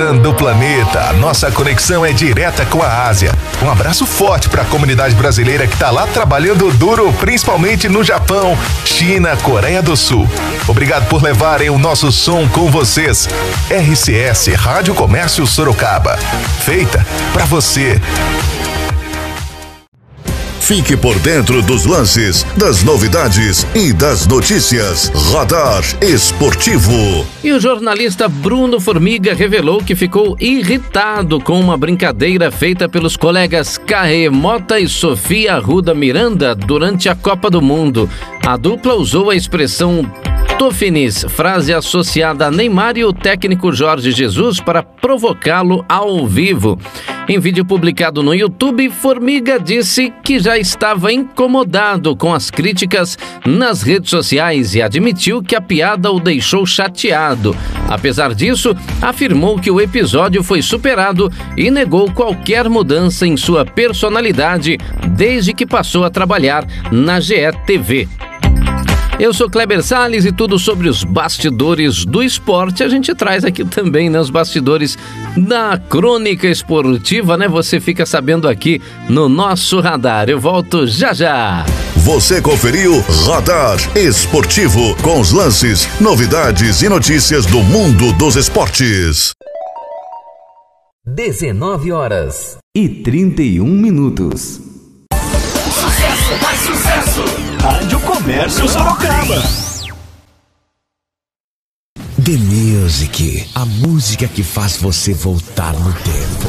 Do planeta, nossa conexão é direta com a Ásia. Um abraço forte para a comunidade brasileira que está lá trabalhando duro, principalmente no Japão, China, Coreia do Sul. Obrigado por levarem o nosso som com vocês. RCS Rádio Comércio Sorocaba, feita para você. Fique por dentro dos lances, das novidades e das notícias. Radar Esportivo. E o jornalista Bruno Formiga revelou que ficou irritado com uma brincadeira feita pelos colegas Caê Mota e Sofia Arruda Miranda durante a Copa do Mundo. A dupla usou a expressão Tofinis, frase associada a Neymar e o técnico Jorge Jesus para provocá-lo ao vivo. Em vídeo publicado no YouTube, Formiga disse que já estava incomodado com as críticas nas redes sociais e admitiu que a piada o deixou chateado. Apesar disso, afirmou que o episódio foi superado e negou qualquer mudança em sua personalidade desde que passou a trabalhar na GE TV. Eu sou Kleber Salles e tudo sobre os bastidores do esporte a gente traz aqui também, né? Os bastidores da crônica esportiva, né? Você fica sabendo aqui no nosso radar. Eu volto já já. Você conferiu Radar Esportivo com os lances, novidades e notícias do mundo dos esportes. 19h31. Sucesso, mais sucesso! Rádio Comércio Sorocaba. The Music, a música que faz você voltar no tempo.